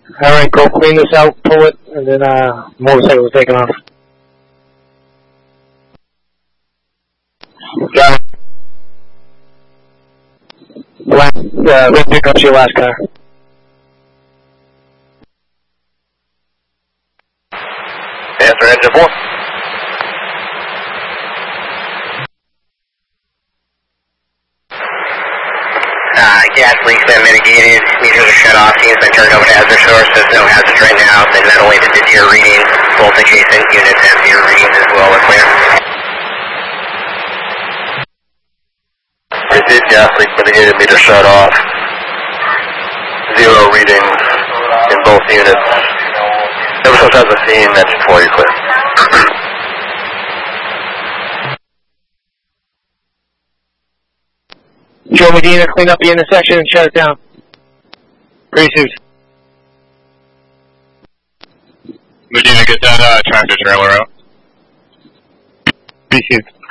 Alright, go clean this out, pull it, and then motorcycle's taking off. Got it. Let's pick up your last car. Answer engine 4. Gas leak's been mitigated, meters are shut off, team's been turned over to hazard source, there's no hazards right now, been ventilated to zero readings, both adjacent units have zero readings as well, we're clear. Received, gas leak mitigated, meter shut off, zero readings in both units. Never so has a scene, engine 4, you're clear. Joe Medina, clean up the intersection and shut it down. Received. Medina, get that tractor trailer out. Received.